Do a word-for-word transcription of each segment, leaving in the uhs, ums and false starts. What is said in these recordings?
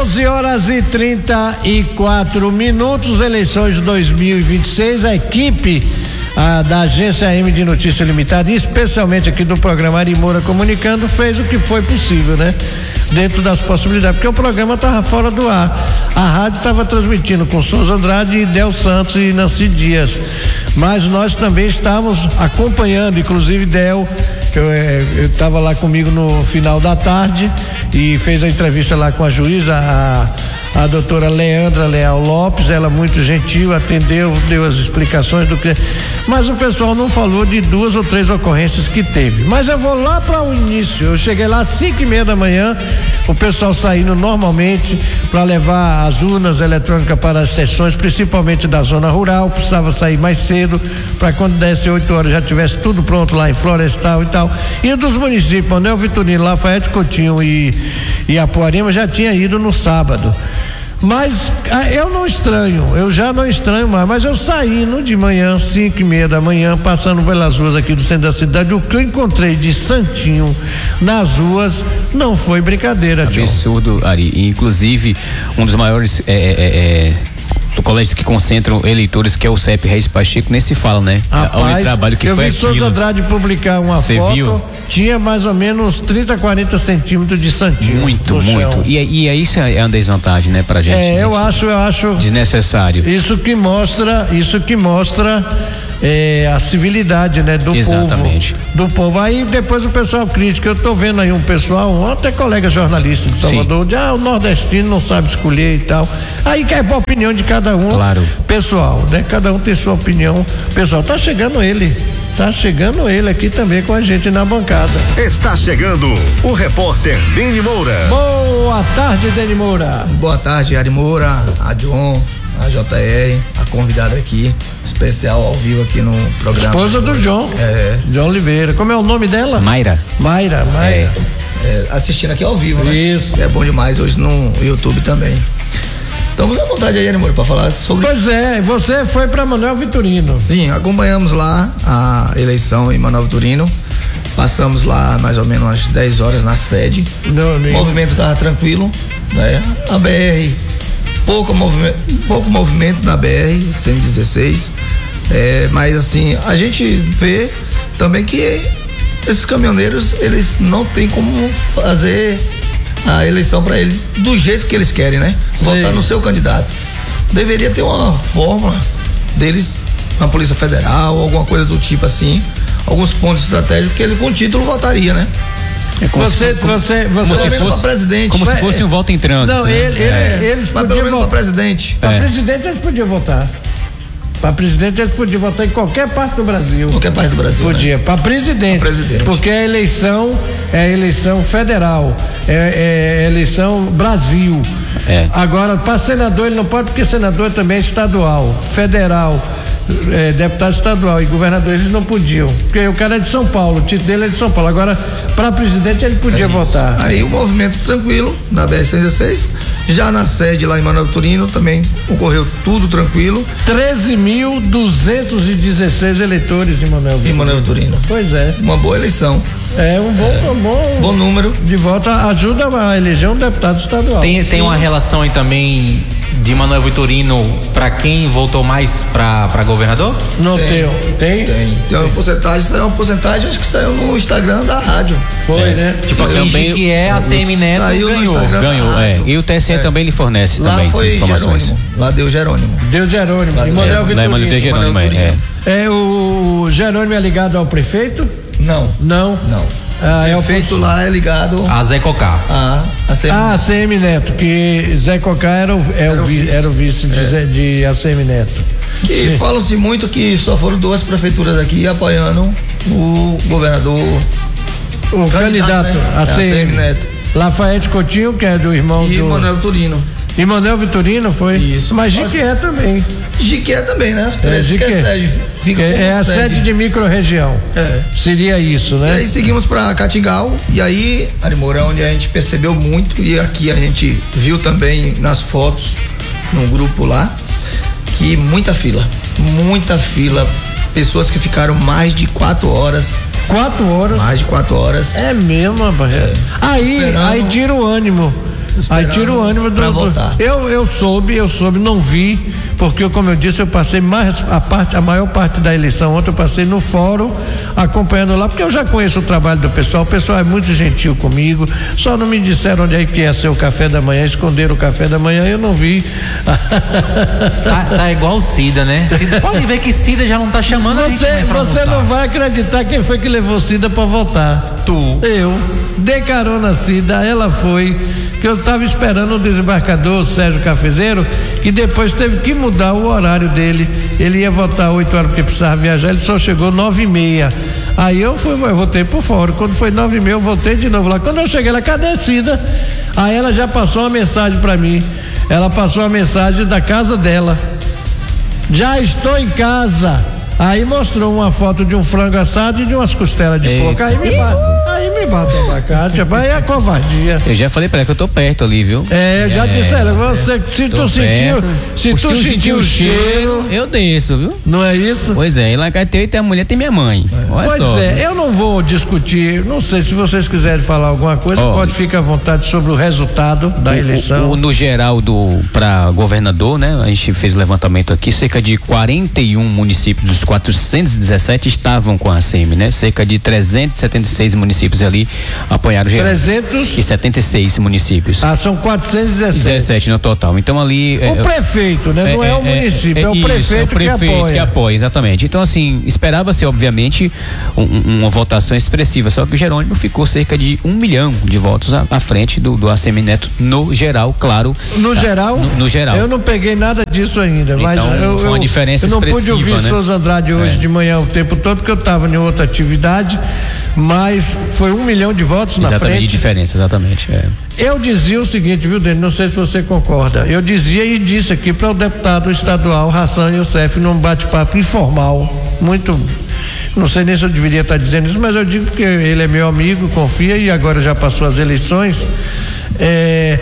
doze horas e trinta e quatro minutos, eleições de dois mil e vinte e seis, a equipe a, da Agência A M de Notícia Limitada, e especialmente aqui do programa Ari Moura Comunicando, fez o que foi possível, né? Dentro das possibilidades, porque o programa estava fora do ar. A rádio estava transmitindo com Souza Andrade, e Del Santos e Nancy Dias. Mas nós também estávamos acompanhando, inclusive Del, eu estava lá comigo no final da tarde e fez a entrevista lá com a juíza, a, a doutora Leandra Leal Lopes, ela muito gentil, atendeu, deu as explicações do que. Mas o pessoal não falou de duas ou três ocorrências que teve. Mas eu vou lá para o início. Eu cheguei lá às cinco e meia da manhã, o pessoal saindo normalmente para levar as urnas eletrônicas para as sessões, principalmente da zona rural. Precisava sair mais cedo para quando desse oito horas já tivesse tudo pronto lá em Florestal e tal. E dos municípios, Manuel Vitorino, Lafayette, Coutinho e, e Apuarema já tinha ido no sábado. Mas eu não estranho, eu já não estranho mais, mas eu saindo de manhã, cinco e meia da manhã, passando pelas ruas aqui do centro da cidade, o que eu encontrei de santinho nas ruas não foi brincadeira, John. Absurdo, Ari. E, inclusive, um dos maiores é, é, é, do colégio que concentram eleitores, que é o C E P Reis Pacheco, nem se fala, né? Rapaz, o trabalho que eu foi vi aquilo. Souza Andrade publicar uma Cê foto, viu? Tinha mais ou menos trinta, quarenta centímetros de santinho. Muito, muito. Chão. E, e é isso é uma desvantagem, né, pra gente. É, eu gente, acho, eu acho. Desnecessário. Isso que mostra, isso que mostra é, a civilidade, né, do Exatamente. povo. Do povo. Aí depois o pessoal crítica, eu tô vendo aí um pessoal, até colega jornalista de Salvador, de, ah, o nordestino não sabe escolher e tal. Aí quer a opinião de cada um. Claro. Pessoal, né? Cada um tem sua opinião. Pessoal, tá chegando ele. Tá chegando ele aqui também com a gente na bancada. Está chegando o repórter Deni Moura. Boa tarde, Deni Moura. Boa tarde, Ari Moura, a John, a J R, a convidada aqui, especial ao vivo aqui no programa. Esposa do John. É. John Oliveira. Como é o nome dela? Mayra. Mayra, Mayra. É, é, assistindo aqui ao vivo, né? Isso. É bom demais hoje no YouTube também. Estamos à vontade aí, Ari Moura, para falar sobre. Pois é, você foi para Manuel Vitorino. Sim, acompanhamos lá a eleição em Manuel Vitorino. Passamos lá mais ou menos umas dez horas na sede. Meu amigo. O movimento estava tranquilo, né? A B R, pouco movimento, pouco movimento na B R cento e dezesseis. É, mas assim, a gente vê também que esses caminhoneiros, eles não tem como fazer a eleição para eles do jeito que eles querem, né? Votar no seu candidato. Deveria ter uma forma deles, na Polícia Federal, alguma coisa do tipo assim, alguns pontos estratégicos que ele com título votaria, né? É como você, se, como, você, você, como se fosse presidente. Como se fosse um voto em trânsito. Não, ele, ele, é, eles mas pelo menos para presidente. Para é. presidente eles podiam votar. Para presidente eles podiam votar em qualquer parte do Brasil. Qualquer parte do Brasil. Podia. Né? Para presidente, presidente. Porque a eleição é a eleição federal. É, é eleição Brasil. É. Agora, para senador ele não pode, porque senador também é estadual, federal. É, deputado estadual e governador eles não podiam, porque o cara é de São Paulo, o título dele é de São Paulo. Agora, para presidente ele podia é votar. Aí o movimento tranquilo na B R cento e dezesseis, já na sede lá em Manuel Vitorino também ocorreu tudo tranquilo. treze mil duzentos e dezesseis eleitores em Manuel Vitorino. Em Manuel Vitorino. Pois é. Uma boa eleição. É um bom, é, um bom, bom número de voto, ajuda a eleger um deputado estadual. Tem, tem uma relação aí também de Manuel Vitorino para quem votou mais para governador? Não tem. Tem, Tem? tem. Tem uma porcentagem, saiu uma porcentagem, acho que saiu no Instagram da rádio. Foi, é. né? Tipo, Também, também que é a C M Neto saiu no ganhou. Instagram. Ganhou, é. E o T S E é. também lhe fornece Lá também foi essas informações. Jerônimo. Lá deu Jerônimo. Deu Jerônimo. Lá E deu Manuel Jerônimo. Lá é Manuel Vitorino. Jerônimo, é. É, o Jerônimo é ligado ao prefeito? Não. Não. Não. Ah, é o o prefeito lá é ligado A Zé Cocá. a, a C M. Ah, A C M Neto, que Zé Cocá era o, é Era o, o vi, vice. era o vice de, Zé- de A C M Neto. Que falam-se muito que só foram duas prefeituras aqui apoiando o governador. O candidato, né? a É, C M. A C M Neto. Lafayette Coutinho, que é do irmão E do. Manuel Vitorino. E Manuel Vitorino foi? Isso. Mas Jiquié também. Jiquié também, né? Os três, É, porque Jiquié. é sede. Fica É, como é a sede de micro-região. É. Seria isso, E né? aí seguimos para Catingal, e aí, Ari Moura, onde a gente percebeu muito, e aqui a gente viu também nas fotos, num grupo lá, que muita fila, muita fila, pessoas que ficaram mais de quatro horas. Quatro horas. Mais de quatro horas. É mesmo, rapaz. Aí, Esperando. aí tira o ânimo. Aí tira o ânimo do, pra votar. Eu, eu soube, eu soube, não vi, porque como eu disse, eu passei mais a parte, a maior parte da eleição ontem eu passei no fórum, acompanhando lá, porque eu já conheço o trabalho do pessoal, o pessoal é muito gentil comigo, só não me disseram onde é que ia ser o café da manhã, esconderam o café da manhã, eu não vi. Tá, tá igual o Cida, né? Cida, pode ver que Cida já não tá chamando a gente Você, mais pra você almoçar. não vai acreditar quem foi que levou Cida pra votar. Tu. Eu. Dei carona a Cida, ela foi, que eu estava esperando o desembarcador Sérgio Cafezeiro, que depois teve que mudar o horário dele. Ele ia votar oito horas porque precisava viajar, ele só chegou nove e meia. Aí eu fui, eu voltei por fora. Quando foi nove e meia, eu voltei de novo lá. Quando eu cheguei lá, cadê a Cida? Aí ela já passou uma mensagem para mim. Ela passou a mensagem da casa dela. Já estou em casa. Aí mostrou uma foto de um frango assado e de umas costelas de Eita. porco. Aí me bate, aí me bate o abacate, aí é covardia. Eu já falei pra ela que eu tô perto ali, viu? É, eu já disse, ela, você, se tu sentiu, se tu sentiu o cheiro, eu desço, viu? não é isso? Pois é, e lá em Caeteiro tem a mulher, tem minha mãe. Olha Pois só. é, eu não vou discutir, não sei se vocês quiserem falar alguma coisa, Ó, pode ficar à vontade sobre o resultado da O- eleição. o- no geral do para governador, né? A gente fez o levantamento aqui, cerca de quarenta e um municípios dos quatrocentos e dezessete estavam com a ACM, né? Cerca de trezentos e setenta e seis municípios ali apoiaram o geral. trezentos E setenta e seis municípios. Ah, são quatrocentos e dezessete. dezessete no total. Então ali O prefeito, né? Não é, o município, é, o isso, prefeito, é o prefeito que apoia. que apoia, exatamente. Então assim, esperava-se obviamente um- um- uma votação expressiva, só que o Jerônimo ficou cerca de um milhão de votos à, à frente do, do A C M Neto no geral, claro. No tá? geral? No, no geral. Eu não peguei nada disso ainda, mas Então, eu, foi uma eu, diferença eu não pude expressiva, ouvir né? Souza Andrade hoje É. de manhã o tempo todo, porque eu estava em outra atividade, mas foi um milhão de votos na Exatamente, de frente. diferença, exatamente. É. Eu dizia o seguinte, viu, Dani? Não sei se você concorda. Eu dizia e disse aqui para o deputado estadual Hassan Youssef num bate-papo informal, muito. Não sei nem se eu deveria estar dizendo isso, mas eu digo porque ele é meu amigo, confia e agora já passou as eleições. É,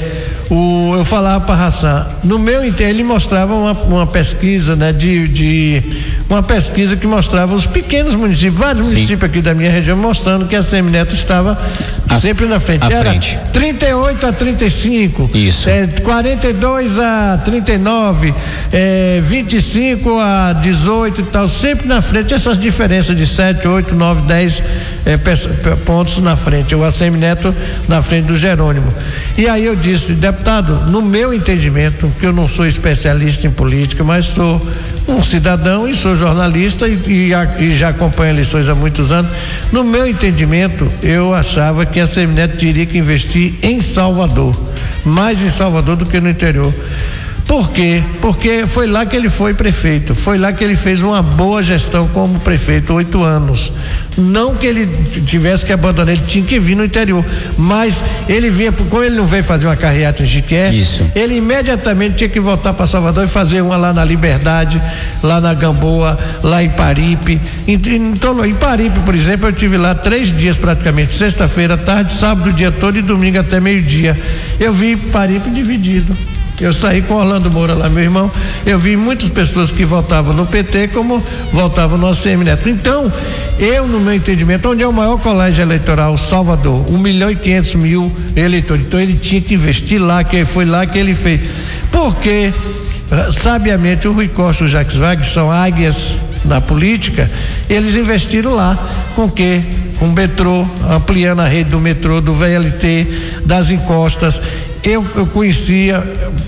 o, eu falava para Hassan, no meu entender, ele mostrava uma, uma pesquisa, né, de, de uma pesquisa que mostrava os pequenos municípios, vários Sim. municípios aqui da minha região, mostrando que a ACM Neto estava À- sempre na frente. à Era frente. trinta e oito a trinta e cinco. Isso. É, quarenta e dois a trinta e nove, é, vinte e cinco a dezoito e tal, sempre na frente, essas diferenças de sete, oito, nove, dez é, pes- pe- pontos na frente. O A C M Neto na frente do Jerônimo. E aí eu disse, deputado, no meu entendimento, que eu não sou especialista em política, mas sou um cidadão e sou jornalista e, e, a- e já acompanho eleições há muitos anos. No meu entendimento, eu achava que a A C M Neto teria que investir em Salvador, mais em Salvador do que no interior. Por quê? Porque foi lá que ele foi prefeito, foi lá que ele fez uma boa gestão como prefeito, oito anos. Não que ele tivesse que abandonar, ele tinha que vir no interior, mas ele vinha, como ele não veio fazer uma carreata em Jiqué, Isso. ele imediatamente tinha que voltar para Salvador e fazer uma lá na Liberdade, lá na Gamboa, lá em Paripe. Então, em Paripe, por exemplo, eu tive lá três dias praticamente, sexta-feira à tarde, sábado o dia todo e domingo até meio-dia. Eu vi Paripe dividido. Eu saí com Orlando Moura lá, meu irmão. Eu vi muitas pessoas que votavam no P T como votavam no A C M Neto. Então, eu, no meu entendimento, onde é o maior colégio eleitoral, Salvador, um milhão e quinhentos mil eleitores. Então, ele tinha que investir lá, que foi lá que ele fez. Porque, sabiamente, o Rui Costa e o Jacques Wagner são águias na política, eles investiram lá. Com o quê? Com o metrô, ampliando a rede do metrô, do V L T, das encostas. Eu, eu conhecia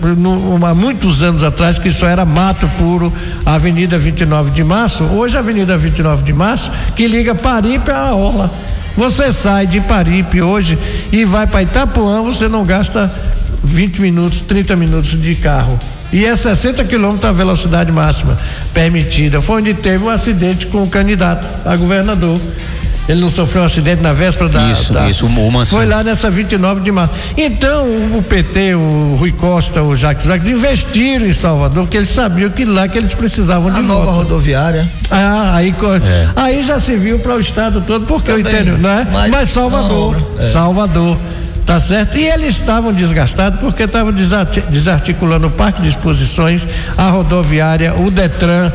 no, há muitos anos atrás que isso era mato puro, a Avenida vinte e nove de Março. Hoje a Avenida vinte e nove de Março, que liga Paripe à Orla. Você sai de Paripe hoje e vai para Itapuã, você não gasta vinte minutos, trinta minutos de carro. E é sessenta quilômetros a velocidade máxima permitida. Foi onde teve um acidente com o candidato a governador. Ele não sofreu um acidente na véspera da. Isso, da, isso, o Mansur. Foi lá nessa vinte e nove de março. Então, o P T, o Rui Costa, o Jacques Wagner investiram em Salvador, porque eles sabiam que lá que eles precisavam de A nova voto. rodoviária. Ah, aí, aí já se viu para o estado todo, porque Também, eu entendo, não é? mas Mas Salvador, não, é. Salvador, tá certo? E eles estavam desgastados porque estavam desarti- desarticulando o parque de exposições, a rodoviária, o Detran,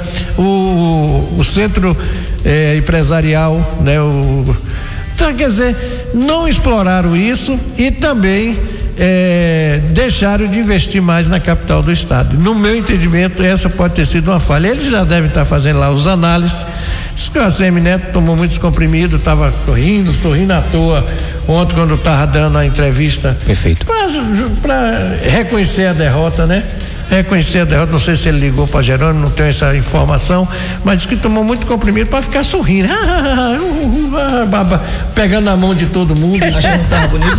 o, o centro eh, empresarial, né? O, então, quer dizer, não exploraram isso e também é, deixaram de investir mais na capital do estado. No meu entendimento, essa pode ter sido uma falha. Eles já devem estar fazendo lá os análises. Diz que o A C M Neto tomou muitos comprimidos, estava sorrindo, sorrindo à toa ontem quando estava dando a entrevista. Perfeito. Para reconhecer a derrota, né? Reconhecer a derrota, não sei se ele ligou para Jerônimo, não tenho essa informação, mas diz que tomou muito comprimido para ficar sorrindo, pegando na mão de todo mundo. Achando que tava bonito.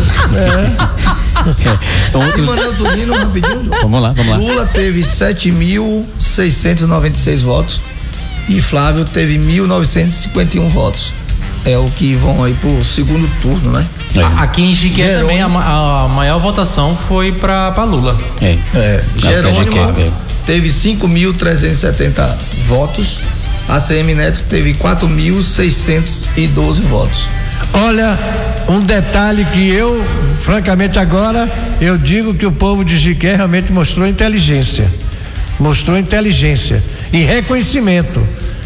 É. É. Ontem... Manuel Turino, rapidinho. Vamos lá, vamos lá. Lula teve sete mil seiscentos e noventa e seis votos e Flávio teve mil novecentos e cinquenta e um votos. É o que vão aí pro segundo turno, né? É. Aqui em Jiqué também a, a maior votação foi pra, pra Lula. É. É. Jerônimo Jiqué, teve cinco mil trezentos e setenta votos. A C M Neto teve quatro mil seiscentos e doze votos. Olha, um detalhe que eu, francamente agora, eu digo que o povo de Jiqué realmente mostrou inteligência. Mostrou inteligência e reconhecimento.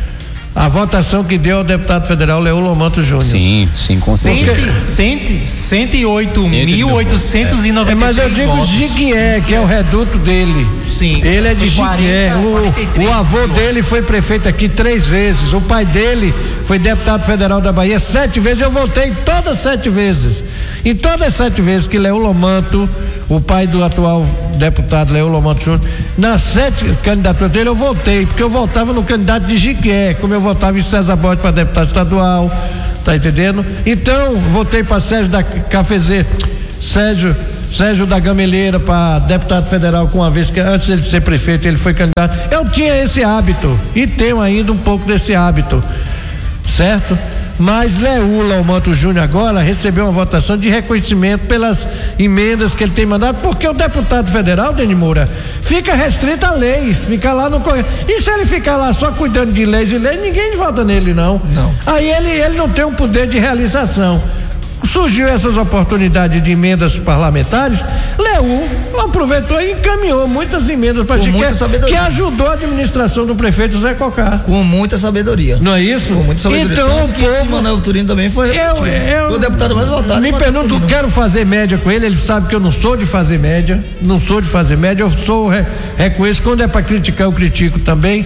A votação que deu ao deputado federal Leô Lomanto Júnior. Sim, sim, com certeza. cento e oito mil oitocentos e noventa e seis é, mas eu digo votos. Jiquié, que é o reduto dele. Sim. Ele é de Jiquié. O, o avô dele foi prefeito aqui três vezes. O pai dele foi deputado federal da Bahia sete vezes. Eu votei todas sete vezes. Em todas as sete vezes que Leô Lomanto, o pai do atual deputado Leô Lomanto Júnior, nas sete candidaturas dele eu votei, porque eu votava no candidato de Jiqué, como eu votava em César Borges para deputado estadual, tá entendendo? Então, votei para Sérgio da Cafezeira, Sérgio, Sérgio da Gameleira para deputado federal, com uma vez que antes de ele ser prefeito ele foi candidato. Eu tinha esse hábito e tenho ainda um pouco desse hábito, certo? Mas Leô Lomanto Júnior agora recebeu uma votação de reconhecimento pelas emendas que ele tem mandado, porque o deputado federal, Deni Moura, fica restrito a leis, fica lá no... E se ele ficar lá só cuidando de leis e leis, ninguém vota nele, não. Não. Aí ele, ele não tem um poder de realização. Surgiu essas oportunidades de emendas parlamentares, Leô aproveitou e encaminhou muitas emendas para Jiqué, que ajudou a administração do prefeito Zé Cocá. Com muita sabedoria. Não é isso? Com muita sabedoria. Então o povo... Manuel Turino também foi, eu, eu, foi o deputado mais votado. Me pergunto, quero fazer média com ele, ele sabe que eu não sou de fazer média, não sou de fazer média, eu sou, re, reconheço, quando é para criticar eu critico também.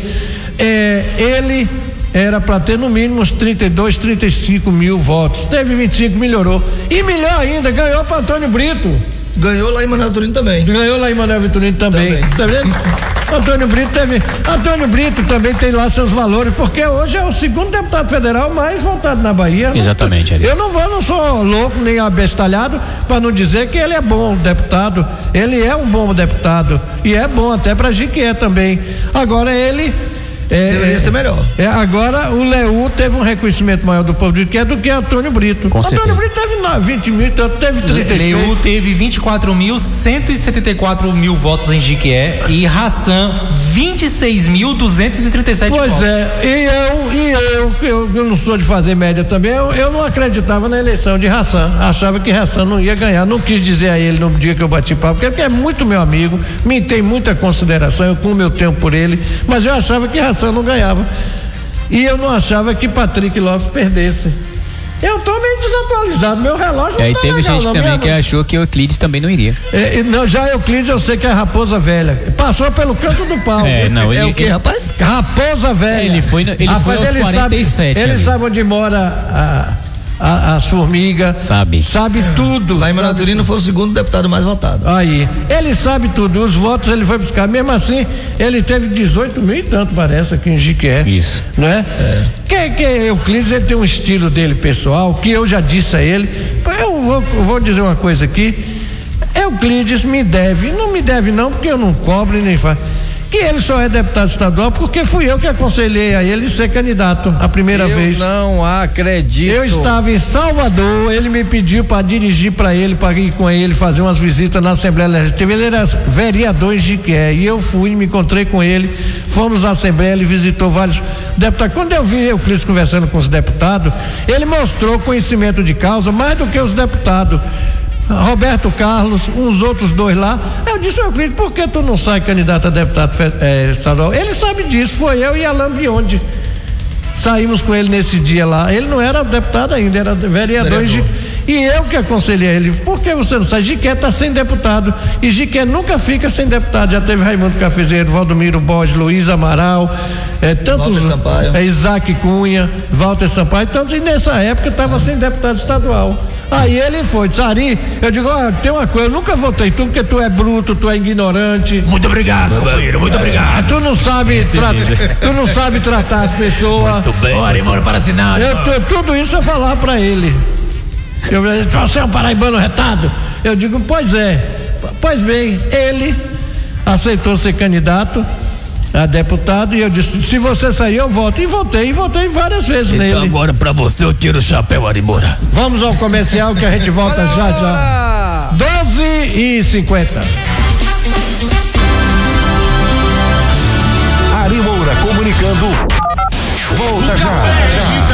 É, ele... era para ter no mínimo uns trinta e dois, trinta e cinco mil votos. Teve vinte e cinco, melhorou. E melhor ainda, ganhou para Antônio Brito. Ganhou lá em Manuel Turino também. Ganhou lá em Manuel Vitorino também. também. Tá vendo? Antônio Brito teve. Antônio Brito também tem lá seus valores, porque hoje é o segundo deputado federal mais votado na Bahia. Exatamente, Ari. Eu não vou, não sou louco nem abestalhado para não dizer que ele é bom deputado. Ele é um bom deputado e é bom até para Jiqué também. Agora ele É, deveria ser melhor. É, agora o Leô teve um reconhecimento maior do povo de Jiqué do que Antônio Brito. Com Antônio certeza. Brito teve vinte mil, teve trinta e seis. Leô teve vinte e quatro mil, cento e setenta e quatro mil votos em Jiqué e Hassan vinte e seis mil, duzentos e trinta e sete pois votos. Pois é, e eu, e eu, eu, eu não sou de fazer média também, eu, eu não acreditava na eleição de Hassan, achava que Hassan não ia ganhar, não quis dizer a ele no dia que eu bati papo, porque é muito meu amigo, me tem muita consideração, eu como eu tenho por ele, mas eu achava que Hassan não ganhava. E eu não achava que Patrick Lopes perdesse. Eu tô meio desatualizado, meu relógio não é, tá e teve legal, gente não, também minha... que achou que o Euclides também não iria. É, não, já Euclides eu sei que é Raposa Velha. Passou pelo canto do pau. É, não, ele, é o que, ele, rapaz? Raposa Velha. Ele foi, ele rapaz, foi aos ele quarenta e sete. Sabe, ele sabe onde mora a... A, as formigas, sabe, sabe tudo. Lá em Manuel Turino foi o segundo deputado mais votado. Aí, ele sabe tudo, os votos ele foi buscar, mesmo assim, ele teve dezoito mil e tanto, parece, aqui em Jiqué. Isso. Né? É. Que, que Euclides, ele tem um estilo dele pessoal, que eu já disse a ele, eu vou, eu vou dizer uma coisa aqui, Euclides me deve, não me deve não, porque eu não cobro e nem faço, que ele só é deputado estadual porque fui eu que aconselhei a ele ser candidato a primeira eu vez. Não acredito. Eu estava em Salvador, ele me pediu para dirigir para ele, para ir com ele, fazer umas visitas na Assembleia Legislativa. Ele era vereador em Jiqué e eu fui, me encontrei com ele, fomos à Assembleia, ele visitou vários deputados. Quando eu vi Euclides conversando com os deputados, ele mostrou conhecimento de causa mais do que os deputados. Roberto Carlos, uns outros dois lá. Eu disse, Euclides, por que tu não sai candidato a deputado é, estadual? Ele sabe disso, foi eu e Alain Biondi. Saímos com ele nesse dia lá. Ele não era deputado ainda, era vereador. vereador. E eu que aconselhei ele, por que você não sai? Jiqué está sem deputado, e Jiqué nunca fica sem deputado. Já teve Raimundo Cafezeiro, Valdomiro Borges, Luiz Amaral, é, tantos, Walter Sampaio. é, Isaac Cunha, Walter Sampaio, tantos, e nessa época estava sem deputado estadual. Aí ele foi, Sari, eu digo, ó, tem uma coisa, eu nunca votei tu, porque tu é bruto, tu é ignorante. Muito obrigado, companheiro, muito obrigado. Tu não sabe, tra- tu não sabe tratar as pessoas. Muito bem. Bora, embora para assinar. Eu, tu- tudo isso eu falar pra ele. Eu, você é um paraibano retado? Eu digo, pois é. Pois bem, ele aceitou ser candidato a deputado e eu disse, se você sair eu voto. E votei, e votei várias vezes Então nele. agora pra você eu tiro o chapéu, Ari Moura. Vamos ao comercial que a gente volta já já. doze e cinquenta. Ari Moura comunicando. Volta já.